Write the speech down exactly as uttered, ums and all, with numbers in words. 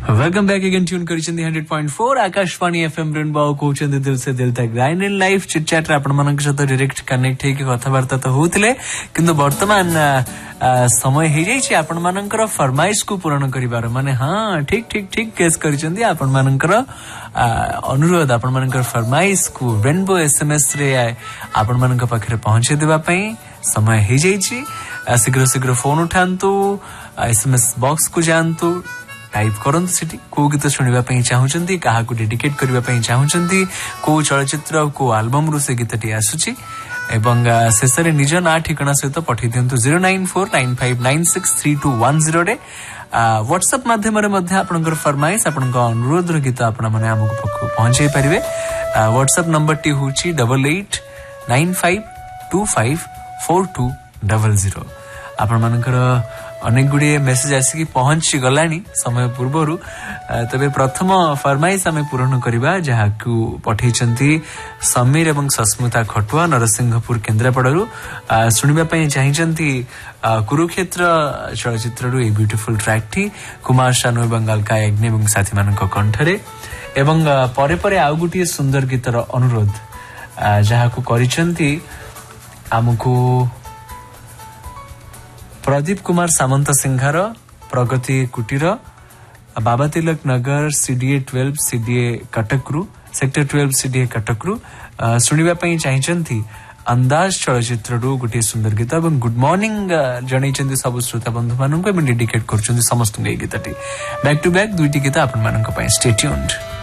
Welcome back again tune करिसेंदी hundred point four Akashvani FM rainbow कोचंदी दिल से दिल तक line in life chit chat रे आपण मानक सहित डायरेक्ट कनेक्ट हे कि कथावार्ता तो होतिले किंतु वर्तमान समय हे जाई छी आपण मानकर फरमाइश को पूर्ण करिवार माने हां ठीक ठीक ठीक केस करिसेंदी आपण मानकर अनुरोध आपण मानकर फरमाइश को रेनबो एसएमएस रे आपण मानक पाखरे पहुंचे देबा पई समय हे जाई छी शीघ्र शीघ्र फोन उठांतु एसएमएस बॉक्स को जानतु टाइप करंतु सेठी को गीत सुनिबा पई चाहुचंती काहा को डेडिकेट करबा पई चाहुचंती को चलचित्र को एल्बम रु से गीतटी आसुची एवं शेषरे निज ना ठिकाना सहित पठै दियंतु zero nine four nine five nine six three to one zero रे व्हाट्सएप माध्यम रे मध्ये आपनकर फरमाइश आपनकर अनुरोध र गीत आपण माने हमको पहुंचाई परिबे व्हाट्सएप नंबर टी होची double eight nine five to five four to double zero आपण मानकर अनेक गुड़िए मेसेज आसिकी पहुंची गलानी समय पूर्व तबे प्रथम फरमाइश आम पूरण करवा जहाँ पठेइचंती समीर एवं सस्मिता खटुआ नरसिंहपुर केन्द्रापड़ारू शुणा चाहिए कुरुक्षेत्र चलचित्र a beautiful track T Kumar शानु एवं अलका याग्नि एवं साथी मान कंठरे एवं परे परे आउ गोटे सुंदर गीतर अनुरोध जहाँ करिसेंती आमको प्रदीप कुमार सामंत सिंहार प्रगति कुटीर बाबा Tilak Nagar CDA twelve CDA कटकरू sector twelve CDA कटकरू शुणा चाहिए अंदाज चलचित्र गोटे सुंदर गीत और गुड मॉर्निंग जन सब श्रोता बंधु मान डेडिकेट कर समस्त गीतटी बैक टू बैक दुईटी गीत आपण स्टे ट्यून्ड।